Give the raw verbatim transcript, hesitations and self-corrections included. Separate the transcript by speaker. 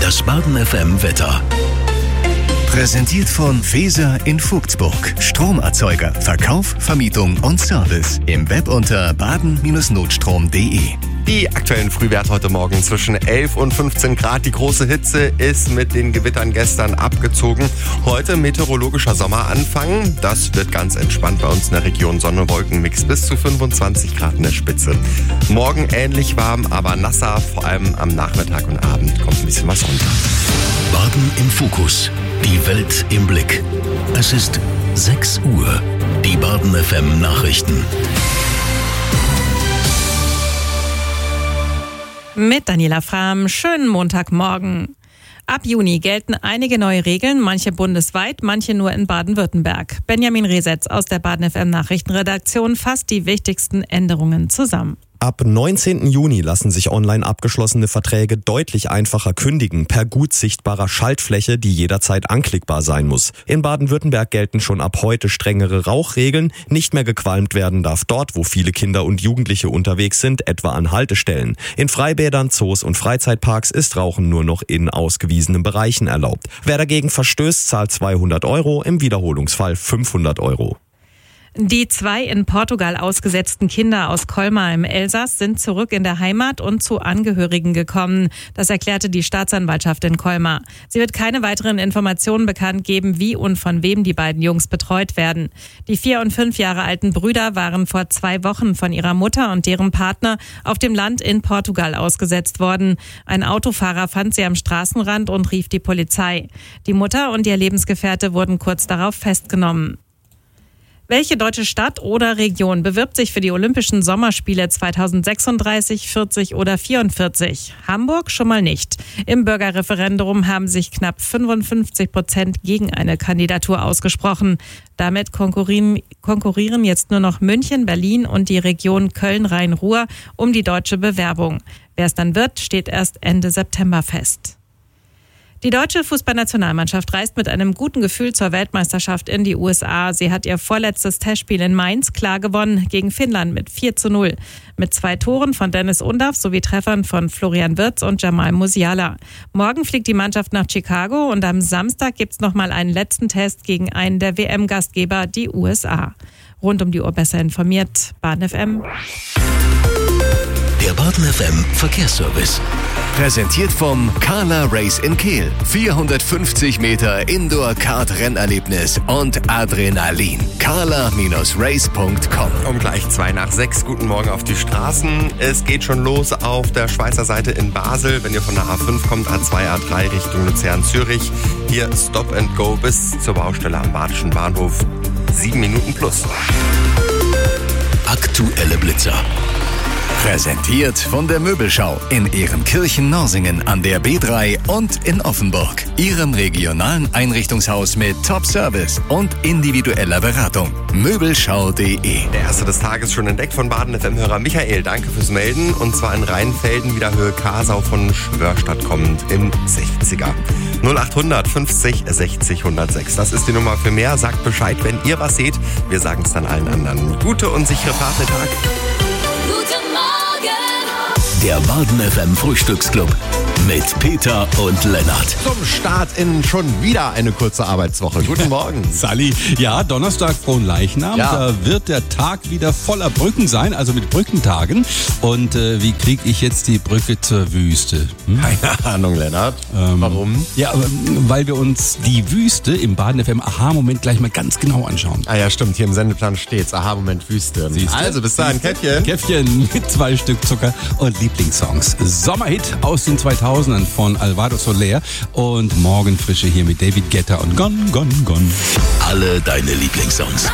Speaker 1: Das Baden F M Wetter. Präsentiert von Feser in Vogtsburg. Stromerzeuger, Verkauf, Vermietung und Service. Im Web unter baden Bindestrich notstrom punkt de.
Speaker 2: Die aktuellen Frühwerte heute Morgen zwischen elf und fünfzehn Grad. Die große Hitze ist mit den Gewittern gestern abgezogen. Heute meteorologischer Sommeranfang. Das wird ganz entspannt bei uns in der Region. Sonne, Wolkenmix bis zu fünfundzwanzig Grad in der Spitze. Morgen ähnlich warm, aber nasser. Vor allem am Nachmittag und Abend kommt ein bisschen was runter.
Speaker 1: Baden im Fokus. Die Welt im Blick. Es ist sechs Uhr. Die Baden F M Nachrichten.
Speaker 3: Mit Daniela Frahm, schönen Montagmorgen. Ab Juni gelten einige neue Regeln, manche bundesweit, manche nur in Baden-Württemberg. Benjamin Resetz aus der Baden F M Nachrichtenredaktion fasst die wichtigsten Änderungen zusammen.
Speaker 4: Ab neunzehnten Juni lassen sich online abgeschlossene Verträge deutlich einfacher kündigen, per gut sichtbarer Schaltfläche, die jederzeit anklickbar sein muss. In Baden-Württemberg gelten schon ab heute strengere Rauchregeln. Nicht mehr gequalmt werden darf dort, wo viele Kinder und Jugendliche unterwegs sind, etwa an Haltestellen. In Freibädern, Zoos und Freizeitparks ist Rauchen nur noch in ausgewiesenen Bereichen erlaubt. Wer dagegen verstößt, zahlt zweihundert Euro, im Wiederholungsfall fünfhundert Euro.
Speaker 3: Die zwei in Portugal ausgesetzten Kinder aus Colmar im Elsass sind zurück in der Heimat und zu Angehörigen gekommen. Das erklärte die Staatsanwaltschaft in Colmar. Sie wird keine weiteren Informationen bekannt geben, wie und von wem die beiden Jungs betreut werden. Die vier und fünf Jahre alten Brüder waren vor zwei Wochen von ihrer Mutter und deren Partner auf dem Land in Portugal ausgesetzt worden. Ein Autofahrer fand sie am Straßenrand und rief die Polizei. Die Mutter und ihr Lebensgefährte wurden kurz darauf festgenommen. Welche deutsche Stadt oder Region bewirbt sich für die Olympischen Sommerspiele zweitausendsechsunddreißig, vierzig oder vierundvierzig? Hamburg schon mal nicht. Im Bürgerreferendum haben sich knapp fünfundfünfzig Prozent gegen eine Kandidatur ausgesprochen. Damit konkurrieren, konkurrieren jetzt nur noch München, Berlin und die Region Köln-Rhein-Ruhr um die deutsche Bewerbung. Wer es dann wird, steht erst Ende September fest. Die deutsche Fußballnationalmannschaft reist mit einem guten Gefühl zur Weltmeisterschaft in die U S A. Sie hat ihr vorletztes Testspiel in Mainz klar gewonnen gegen Finnland mit vier zu null. Mit zwei Toren von Dennis Undaff sowie Treffern von Florian Wirtz und Jamal Musiala. Morgen fliegt die Mannschaft nach Chicago und am Samstag gibt's noch mal einen letzten Test gegen einen der W M-Gastgeber, die U S A. Rund um die Uhr besser informiert, Baden F M.
Speaker 1: Der Baden F M Verkehrsservice. Präsentiert vom Carla Race in Kehl. vierhundertfünfzig Meter Indoor-Kart-Rennerlebnis und Adrenalin. carla race punkt com.
Speaker 2: Um gleich zwei nach sechs. Guten Morgen auf die Straßen. Es geht schon los auf der Schweizer Seite in Basel. Wenn ihr von der A fünf kommt, A zwei, A drei Richtung Luzern-Zürich. Hier Stop and Go bis zur Baustelle am Badischen Bahnhof. Sieben Minuten plus.
Speaker 1: Aktuelle Blitzer. Präsentiert von der Möbelschau in Ehrenkirchen-Norsingen an der B drei und in Offenburg. Ihrem regionalen Einrichtungshaus mit Top-Service und individueller Beratung. Möbelschau punkt de.
Speaker 2: Der erste des Tages schon entdeckt von Baden F M-Hörer Michael. Danke fürs Melden. Und zwar in Rheinfelden, wieder Höhe Kasau von Schwörstadt kommend im sechziger. null achthundert fünfzig sechzig hundertsechs. Das ist die Nummer für mehr. Sagt Bescheid, wenn ihr was seht. Wir sagen es dann allen anderen. Gute und sichere Fahrt mit Tag.
Speaker 1: Der Baden F M Frühstücksclub mit Peter und Lennart.
Speaker 2: Zum Start in schon wieder eine kurze Arbeitswoche. Guten Morgen.
Speaker 5: Sally, ja, Donnerstag, frohen Leichnam.
Speaker 2: Ja.
Speaker 5: Da wird der Tag wieder voller Brücken sein, also mit Brückentagen. Und äh, wie kriege ich jetzt die Brücke zur Wüste? Hm?
Speaker 2: Keine Ahnung, Lennart.
Speaker 5: Ähm,
Speaker 2: Warum?
Speaker 5: Ja, weil wir uns die Wüste im Baden F M Aha-Moment gleich mal ganz genau anschauen.
Speaker 2: Ah ja, stimmt. Hier im Sendeplan steht's. Aha, Moment, Wüste.
Speaker 5: Siehste?
Speaker 2: Also bis dahin, Käffchen.
Speaker 5: Käffchen mit zwei Stück Zucker und Lieblingssongs. Sommerhit aus den zweitausendern von Alvaro Soler und Morgenfrische hier mit David Guetta und Gone, Gone, Gone.
Speaker 1: Alle deine Lieblingssongs.